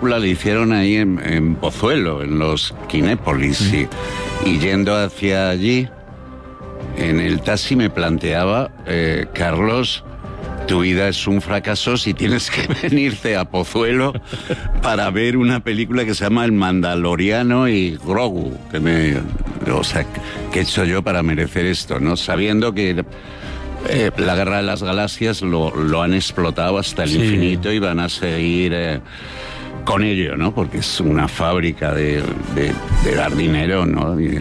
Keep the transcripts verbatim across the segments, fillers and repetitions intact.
película la hicieron ahí en, en Pozuelo, en los Kinépolis, mm. y, y yendo hacia allí, en el taxi me planteaba, eh, Carlos, tu vida es un fracaso si tienes que venirte a Pozuelo para ver una película que se llama El Mandaloriano y Grogu, que me, o sea, ¿qué he hecho yo para merecer esto, no? Sabiendo que eh, la Guerra de las Galaxias lo, lo han explotado hasta el sí. infinito y van a seguir eh, con ello, ¿no? Porque es una fábrica de, de, de dar dinero, ¿no? Y,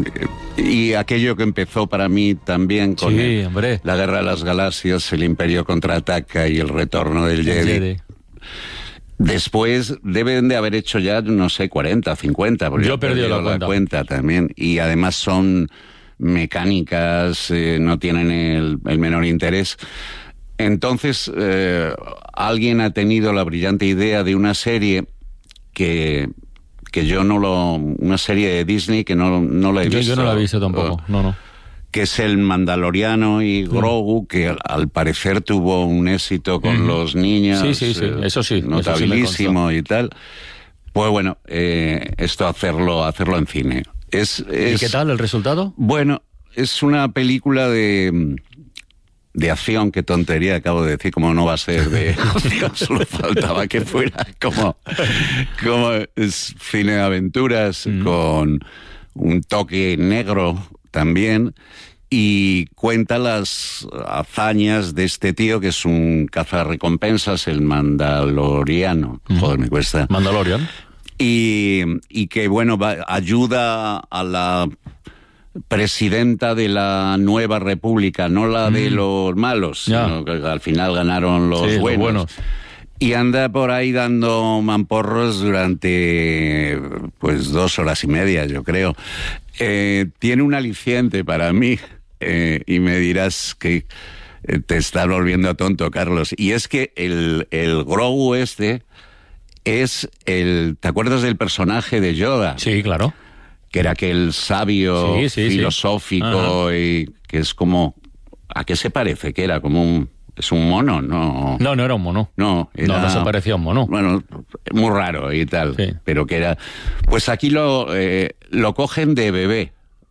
y aquello que empezó para mí también con sí, el, hombre. la Guerra de las Galaxias, el Imperio contraataca y el retorno del Jedi. Jedi. Después deben de haber hecho ya, no sé, cuarenta, cincuenta, porque yo he perdido la, la cuenta. cuenta también. Y además son mecánicas, eh, no tienen el, el menor interés. Entonces, eh, alguien ha tenido la brillante idea de una serie que... que yo no lo... una serie de Disney que no, no la he yo, visto. Yo no la he visto tampoco, no, no. Que es El Mandaloriano y Grogu, mm. que al, al parecer tuvo un éxito con mm. los niños. Sí, sí, sí, eso sí. Notabilísimo eso sí y tal. Pues bueno, eh, esto hacerlo, hacerlo en cine. Es, es, ¿Y qué tal el resultado? Bueno, es una película de... de acción, qué tontería acabo de decir, como no va a ser de acción, solo faltaba que fuera como, como es cine de aventuras, mm. con un toque negro también, y cuenta las hazañas de este tío que es un cazarrecompensas, el Mandaloriano, mm. joder, me cuesta. Mandalorian. Y, y que, bueno, va, ayuda a la... presidenta de la nueva república, no la de mm. los malos, ya. sino que al final ganaron los, sí, buenos. los buenos. Y anda por ahí dando mamporros durante pues dos horas y media, yo creo. Eh, tiene un aliciente para mí, eh, y me dirás que te estás volviendo tonto, Carlos. Y es que el, el Grogu este es el... ¿Te acuerdas del personaje de Yoda? Sí, claro. Que era aquel sabio sí, sí, filosófico sí. y que es como... ¿A qué se parece? Que era como un... Es un mono, ¿no? No, no era un mono. No, era... No, no se parecía a un mono. Bueno, muy raro y tal, sí. Pero que era... Pues aquí lo, eh, lo cogen de bebé.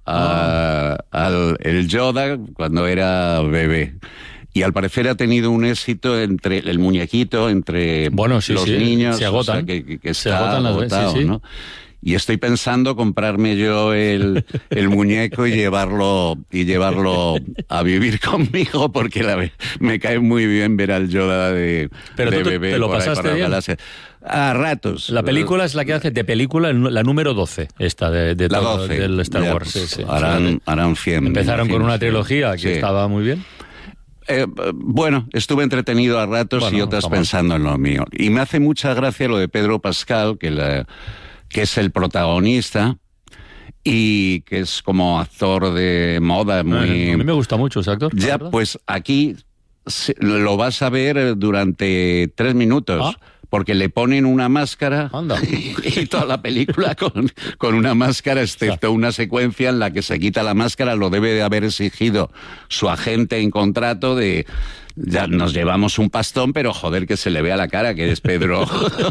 A, oh. Al el Yoda cuando era bebé. Y al parecer ha tenido un éxito entre el muñequito, entre bueno, sí, los sí. niños. Se agotan. O sea, que, que, que se está agotan las agotado, veces, sí, sí. ¿no? Y estoy pensando comprarme yo el, el muñeco y llevarlo y llevarlo a vivir conmigo, porque la, me cae muy bien ver al Yoda de, Pero de tú bebé. te lo por pasaste ahí, bien. A ratos. La película es la que hace de película, la número doce, esta de, de la todo, doce, del Star ya, Wars. Pues, Sí, sí. harán, harán cien. Empezaron cien, con una cien, trilogía que sí. estaba muy bien. Eh, bueno, estuve entretenido a ratos bueno, y otras pensando en lo mío. Y me hace mucha gracia lo de Pedro Pascal, que, la, que es el protagonista y que es como actor de moda muy... A mí me gusta mucho ese actor. Ya, pues aquí lo vas a ver durante tres minutos. ¿Ah? Porque le ponen una máscara y, y toda la película con, con una máscara, excepto una secuencia en la que se quita la máscara. Lo debe de haber exigido su agente en contrato de... Ya nos llevamos un pastón, pero joder, que se le vea la cara, que es Pedro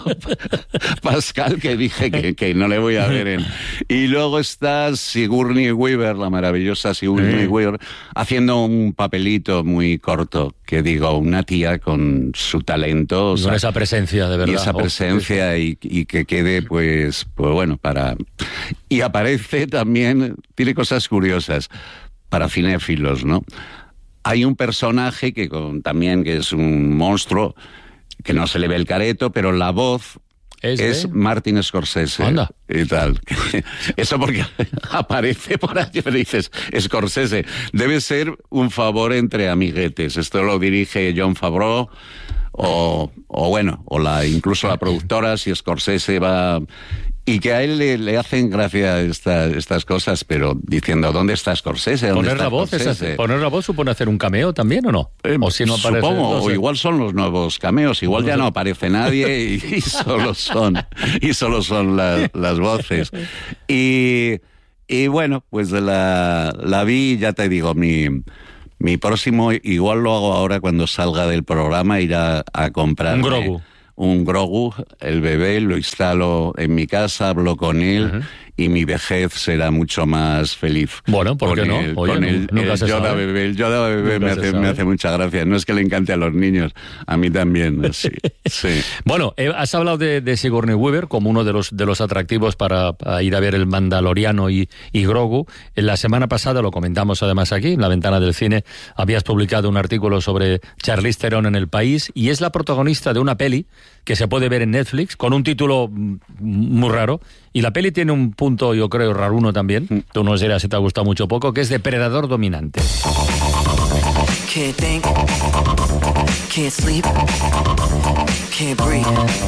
Pascal, que dije que, que no le voy a ver en... Y luego está Sigourney Weaver, la maravillosa Sigourney sí. Weaver, haciendo un papelito muy corto, que digo, una tía con su talento... Y con o sea, esa presencia, de verdad. Y esa presencia, oh, y, y que quede, pues, pues bueno, para... Y aparece también, tiene cosas curiosas, para cinéfilos, ¿no? Hay un personaje que con, también que es un monstruo, que no se le ve el careto, pero la voz es, es Martin Scorsese. Anda. Y tal. Eso porque aparece por ahí, pero dices, Scorsese, debe ser un favor entre amiguetes. Esto lo dirige Jon Favreau, o, o bueno, o la incluso la productora, si Scorsese va... Y que a él le, le hacen gracia esta, estas cosas, pero diciendo, ¿dónde está Scorsese? ¿Dónde ¿Poner está la voz Scorsese? Es, ¿Poner la voz supone hacer un cameo también o no? Eh, o si no aparece, supongo, no sé. o igual son los nuevos cameos, igual no ya sé. No aparece nadie y, y solo son y solo son la, las voces. Y, y bueno, pues la, la vi, ya te digo, mi... Mi próximo, igual lo hago ahora cuando salga del programa, ir a, a comprar un Grogu. un Grogu, el bebé, lo instalo en mi casa, hablo con él, uh-huh. y mi vejez será mucho más feliz. Bueno, ¿por qué no? El, Oye, con el, nunca el se Yoda sabe. bebé. El Yoda bebé me hace, me hace mucha gracia. No es que le encante a los niños, a mí también. Sí, sí. Bueno, eh, has hablado de, de Sigourney Weaver como uno de los, de los atractivos para, para ir a ver el Mandaloriano y, y Grogu. En la semana pasada, lo comentamos además aquí, en La Ventana del Cine, habías publicado un artículo sobre Charlize Theron en El País, y es la protagonista de una peli que se puede ver en Netflix, con un título muy raro, y la peli tiene un punto, yo creo, raruno también, mm. tú no sé si te ha gustado mucho o poco, que es Depredador Dominante. Can't think, can't sleep, can't breathe.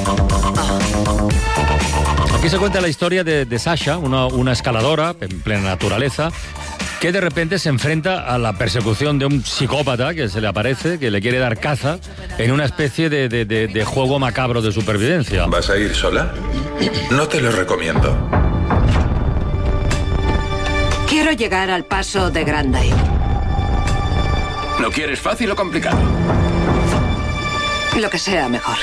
Uh. Aquí se cuenta la historia de, de Sasha, una, una escaladora en plena naturaleza, que de repente se enfrenta a la persecución de un psicópata que se le aparece, que le quiere dar caza en una especie de, de, de, de juego macabro de supervivencia. ¿Vas a ir sola? No te lo recomiendo. Quiero llegar al paso de Grande. ¿Lo quieres fácil o complicado? Lo que sea mejor.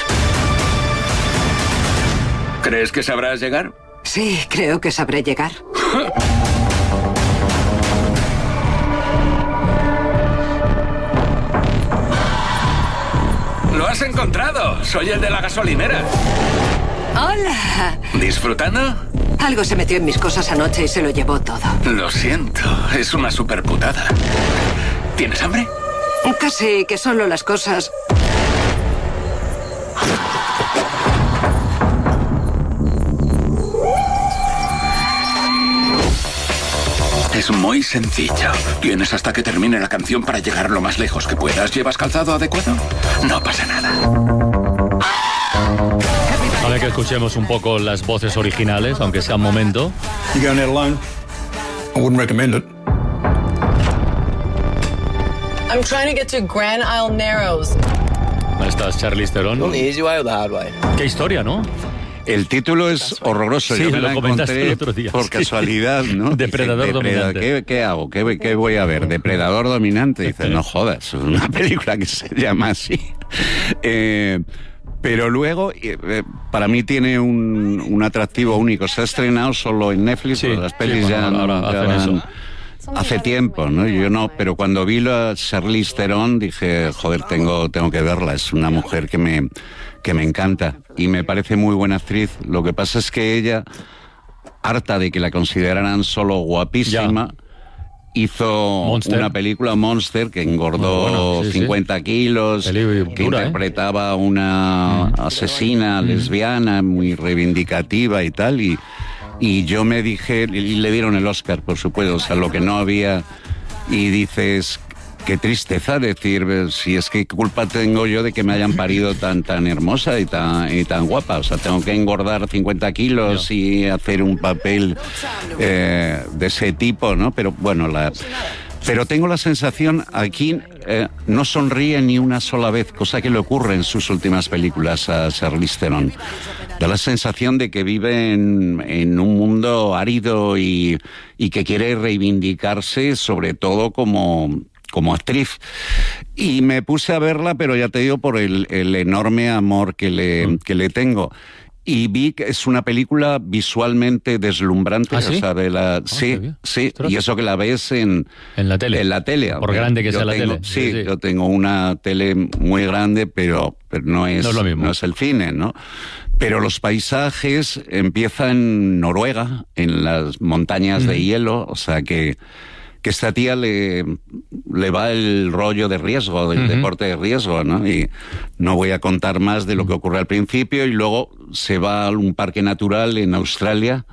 ¿Crees que sabrás llegar? Sí, creo que sabré llegar. ¡Lo has encontrado! Soy el de la gasolinera. ¡Hola! ¿Disfrutando? Algo se metió en mis cosas anoche y se lo llevó todo. Lo siento, es una superputada. ¿Tienes hambre? Casi, que solo las cosas... Es muy sencillo. Tienes hasta que termine la canción para llegar lo más lejos que puedas. ¿Llevas calzado adecuado? No pasa nada. A ver que escuchemos un poco las voces originales, aunque sea un momento. You going it alone? I wouldn't recommend it. I'm trying to get to Grand Isle Narrows. Ahí está Charlize Theron. The easy way or the hard way? Qué historia, ¿no? El título es horroroso. Sí, Yo me lo la comentaste encontré el otro día. por Sí. casualidad, ¿no? Depredador Dice, Dominante. ¿Qué, qué hago? ¿Qué, ¿Qué voy a ver? Depredador Dominante. Dice, no jodas, una película que se llama así. Eh, pero luego, eh, para mí tiene un, un atractivo único. Se ha estrenado solo en Netflix, Sí, pero las pelis sí, ya, bueno, ahora ya hacen van... eso. Hace tiempo, ¿no? Yo no, pero cuando vi a Charlize Theron dije, joder, tengo, tengo que verla. Es una mujer que me, que me encanta y me parece muy buena actriz. Lo que pasa es que ella, harta de que la consideraran solo guapísima, ya. hizo Monster. una película, Monster, que engordó bueno, sí, cincuenta sí. kilos, Peli que dura, interpretaba a ¿eh? una mm. asesina mm. lesbiana muy reivindicativa y tal, y Y yo me dije, y le dieron el Oscar, por supuesto, o sea, lo que no había, y dices, qué tristeza decir, si es que culpa tengo yo de que me hayan parido tan tan hermosa y tan, y tan guapa, o sea, tengo que engordar cincuenta kilos no. y hacer un papel eh, de ese tipo, ¿no? Pero bueno, la... Pero tengo la sensación, aquí eh, no sonríe ni una sola vez, cosa que le ocurre en sus últimas películas a Charlize Theron. Da la sensación de que vive en, en un mundo árido y, y que quiere reivindicarse, sobre todo como, como actriz. Y me puse a verla, pero ya te digo, por el, el enorme amor que le, que le tengo. Y vi que es una película visualmente deslumbrante. ¿Ah, sí? O sea, de la, oh, sí, sí, y eso que la ves en, en la tele. En la tele. Por grande que yo sea la tengo, tele. Sí, sí, sí, yo tengo una tele muy grande, pero, pero no, es, no, es lo mismo. no es el cine, ¿no? Pero los paisajes empiezan en Noruega, en las montañas mm. de hielo, o sea que... que esta tía le, le va el rollo de riesgo, del uh-huh. deporte de riesgo, ¿no? Y no voy a contar más de lo que ocurre al principio, y luego se va a un parque natural en Australia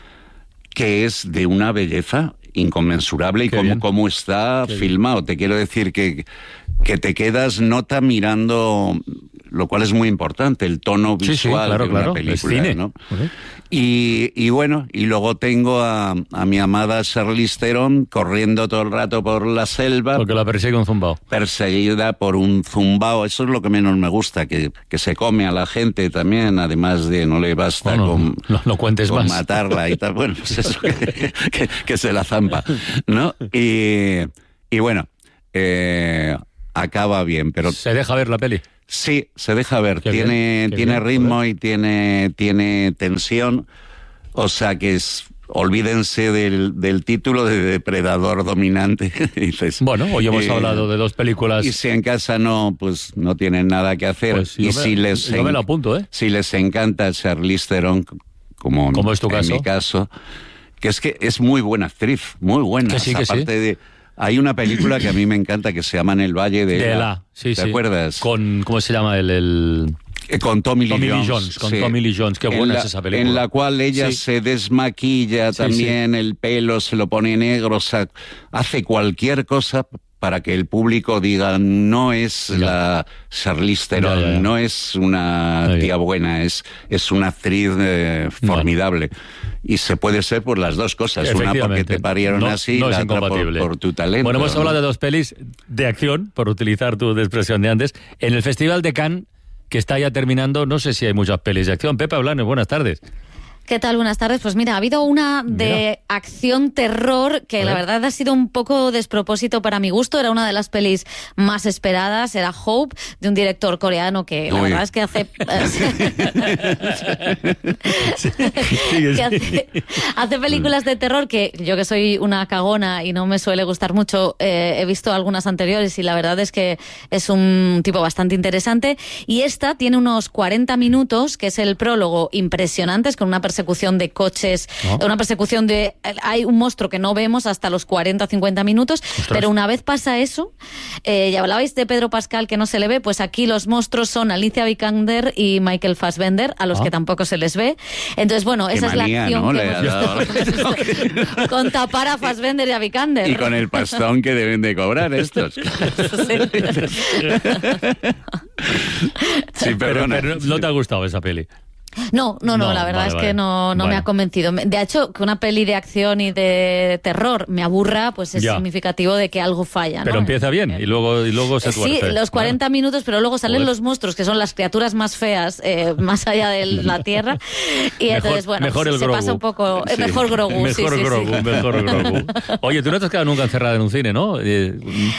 que es de una belleza inconmensurable y como, como está Qué filmado. Bien. Te quiero decir que, que te quedas nota mirando, lo cual es muy importante, el tono visual sí, sí, claro, de una claro. película, es cine. ¿no? Uh-huh. Y, y bueno, y luego tengo a, a mi amada Charlize Theron corriendo todo el rato por la selva. Porque la persigue un zumbao. Perseguida por un zumbao. Eso es lo que menos me gusta, que, que se come a la gente también, además de no le basta oh, no, con, no, no cuentes con más. matarla y tal. Bueno, pues eso, que, que, que se la zampa, ¿no? Y, y bueno, eh, acaba bien, pero... ¿Se deja ver la peli? Sí, se deja ver. Qué tiene bien, tiene bien, ritmo joder. y tiene, tiene tensión. O sea que es... Olvídense del, del título de depredador dominante. Dices, Bueno, hoy hemos eh, hablado de dos películas. Y si en casa no, pues no tienen nada que hacer. Pues y yo me- si les yo me en- lo apunto, ¿eh? si les encanta Charlize Theron, como, Como es tu en caso. mi caso, que es que es muy buena actriz, muy buena. Que sí, que sí. Aparte de, hay una película que a mí me encanta que se llama En el Valle de, De Ela. la, sí, ¿Te sí. acuerdas? Con, ¿cómo se llama? El... el... Eh, Con Tommy Lee Tommy Lee Jones. Jones, con sí. Tommy Lee Jones, qué En buena la- es esa película. En la cual ella Sí. se desmaquilla Sí, también, el pelo se lo pone negro, o sea, hace cualquier cosa para que el público diga, no es Ya. la Charlize Theron, Ya, ya, ya. no es una Muy bien. tía buena, es, es una actriz eh, formidable. Y se puede ser por las dos cosas, una porque Efectivamente. te parieron No- así, no es la otra por, incompatible. por tu talento. Bueno, hemos ¿no? hablado de dos pelis de acción, por utilizar tu expresión de antes. En el Festival de Cannes, que está ya terminando, no sé si hay muchas pelis de acción. Pepe Blanes, buenas tardes. ¿Qué tal? Buenas tardes. Pues mira, ha habido una de acción-terror que A la ver. verdad ha sido un poco despropósito para mi gusto. Era una de las pelis más esperadas. Era Hope, de un director coreano que la Uy. verdad es que hace... que hace, hace películas de terror que yo que soy una cagona y no me suele gustar mucho, eh, he visto algunas anteriores y la verdad es que es un tipo bastante interesante. Y esta tiene unos cuarenta minutos, que es el prólogo impresionante, es con una persecución de coches, Oh. una persecución de... Hay un monstruo que no vemos hasta los cuarenta o cincuenta minutos, pero una vez pasa eso, eh, ya hablabais de Pedro Pascal que no se le ve, pues aquí los monstruos son Alicia Vikander y Michael Fassbender, a los Ah. que tampoco se les ve. Entonces, bueno, Qué esa manía, es la acción ¿no? que Le ha hemos dado. visto. Con tapar a Fassbender y a Vikander. Y con el pastón que deben de cobrar estos. Sí, Pero, perdona. pero no te ha gustado esa peli. No, no, no, No, la verdad vale, es vale. que no, no me Bueno. ha convencido. De hecho, que una peli de acción y de terror me aburra, pues es Ya. significativo de que algo falla, ¿no? Pero empieza bien y luego, y luego se Sí, tuerce. los cuarenta minutos, pero luego salen Joder. los monstruos, que son las criaturas más feas, eh, más allá de la Tierra. Y Mejor- entonces, bueno, mejor se, el se Grogu. pasa un poco... eh, Sí. Mejor Grogu, sí, Mejor sí, sí. Grogu, mejor Grogu. Oye, tú no te has quedado nunca encerrada en un cine, ¿no? Eh,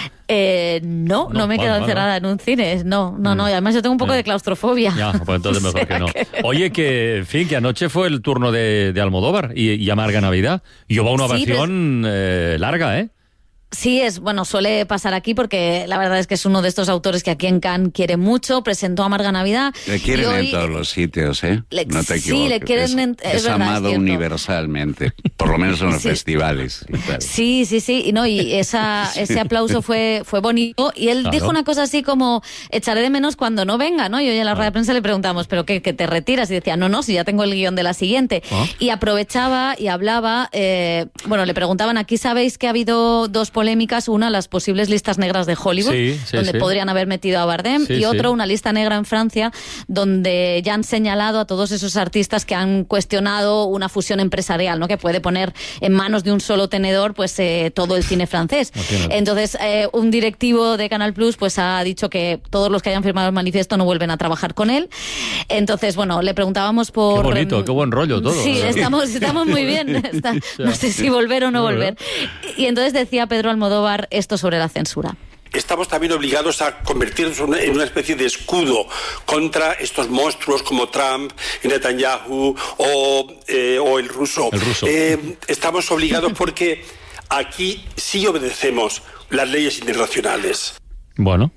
Eh, no, no, No, me he vale, quedado vale. encerrada en un cine. No, no, no. Y además yo tengo un poco Ya. de claustrofobia. Ya, pues entonces O mejor sea que no. que- Oye, que, en fin, que anoche fue el turno de, de Almodóvar y, y Amarga Navidad. Y hubo una Sí, ovación eh, larga, ¿eh? Sí, es bueno, suele pasar aquí porque la verdad es que es uno de estos autores que aquí en Cannes quiere mucho, presentó Amarga Navidad. Le quieren y hoy- en todos los sitios, ¿eh? Le- no te sí, equivoques. le quieren es, en- es es verdad, es amado cierto. universalmente, por lo menos en los Sí. festivales. y tal. Sí, sí, sí, y no, y esa, ese aplauso fue, fue bonito. Y él Claro. dijo una cosa así como, echaré de menos cuando no venga, ¿no? Y hoy en la rueda de prensa le preguntamos, ¿pero qué, que te retiras? Y decía, no, no, si ya tengo el guión de la siguiente. Ah. Y aprovechaba y hablaba, eh, bueno, le preguntaban, aquí sabéis que ha habido dos polémicas, una, las posibles listas negras de Hollywood, Sí, sí, donde sí. podrían haber metido a Bardem, Sí, y sí. otro, una lista negra en Francia, donde ya han señalado a todos esos artistas que han cuestionado una fusión empresarial, ¿no? Que puede poner en manos de un solo tenedor, pues, eh, todo el cine francés. Imagínate. Entonces, eh, un directivo de Canal Plus, pues, ha dicho que todos los que hayan firmado el manifiesto no vuelven a trabajar con él. Entonces, bueno, le preguntábamos por... Qué bonito, em, qué buen rollo todo. Sí, estamos, estamos muy bien. Está- no sé si volver o no Bueno. volver. Y entonces decía Pedro Almodóvar esto sobre la censura. Estamos también obligados a convertirnos en una especie de escudo contra estos monstruos como Trump, Netanyahu o, eh, o el ruso. El ruso. Eh, estamos obligados porque aquí sí obedecemos las leyes internacionales. Bueno.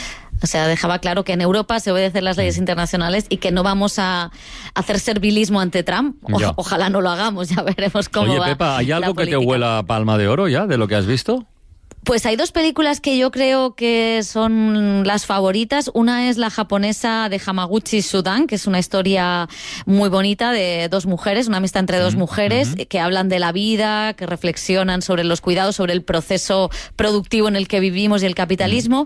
O sea, dejaba claro que en Europa se obedecen las leyes internacionales y que no vamos a hacer servilismo ante Trump. O- Ya. ojalá no lo hagamos, ya veremos cómo Oye, va Pepa, ¿hay la algo que te política. huela a palma de oro ya de lo que has visto? Pues hay dos películas que yo creo que son las favoritas. Una es la japonesa de Hamaguchi Sudan, que es una historia muy bonita de dos mujeres, una amistad entre dos mujeres que hablan de la vida, que reflexionan sobre los cuidados, sobre el proceso productivo en el que vivimos y el capitalismo.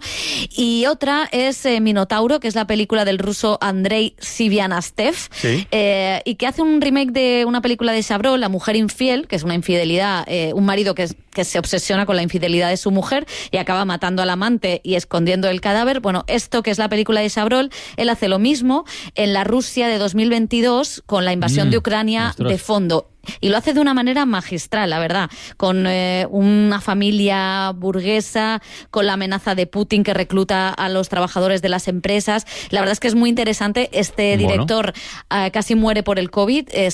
Y otra es eh, Minotauro, que es la película del ruso Andrei Sivianastev, Sí. eh, y que hace un remake de una película de Chabrol, La mujer infiel, que es una infidelidad, eh, un marido que, que se obsesiona con la infidelidad de su mujer y acaba matando al amante y escondiendo el cadáver. Bueno, esto que es la película de Chabrol, él hace lo mismo en la Rusia de dos mil veintidós con la invasión Mm, de Ucrania ostras. de fondo. y lo hace de una manera magistral, la verdad, con eh, una familia burguesa, con la amenaza de Putin que recluta a los trabajadores de las empresas. La verdad es que es muy interesante. Este director bueno. uh, casi muere por el COVID, es